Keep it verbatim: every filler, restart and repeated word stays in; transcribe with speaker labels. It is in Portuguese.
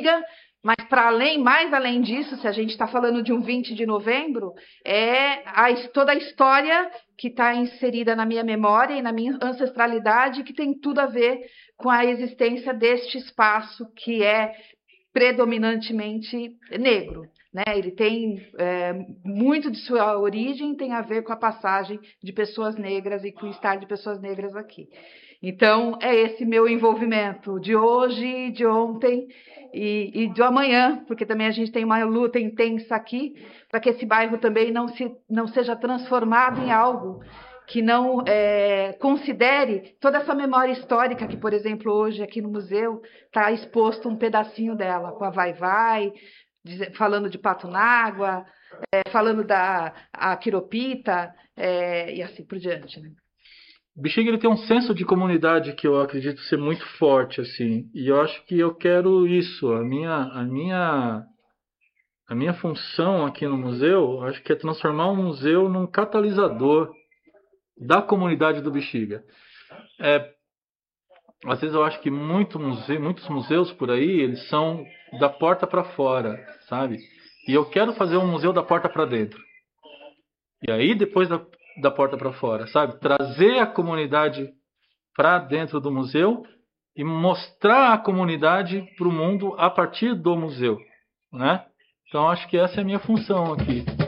Speaker 1: Bexiga, mas para além, mais além disso, se a gente está falando de um vinte de novembro, é a, toda a história que está inserida na minha memória e na minha ancestralidade, que tem tudo a ver com a existência deste espaço que é predominantemente negro. Né? Ele tem é, muito de sua origem tem a ver com a passagem de pessoas negras e com o estar de pessoas negras aqui. Então, é esse meu envolvimento de hoje, de ontem e, e de amanhã, porque também a gente tem uma luta intensa aqui para que esse bairro também não, se, não seja transformado em algo que não é, considere toda essa memória histórica que, por exemplo, hoje aqui no museu está exposto um pedacinho dela, com a Vai-Vai, falando de Pato Nágua, é, falando da a Quiropita é, e assim por diante, né?
Speaker 2: O Bexiga, ele tem um senso de comunidade que eu acredito ser muito forte, assim. E eu acho que eu quero isso. A minha, a minha, a minha função aqui no museu, acho que é transformar o museu num catalisador da comunidade do Bexiga. É, às vezes eu acho que muito museu, muitos museus por aí, eles são da porta para fora, sabe? E eu quero fazer um museu da porta para dentro. E aí, depois da, da porta para fora, sabe? Trazer a comunidade para dentro do museu e mostrar a comunidade para o mundo a partir do museu, né? Então, acho que essa é a minha função aqui.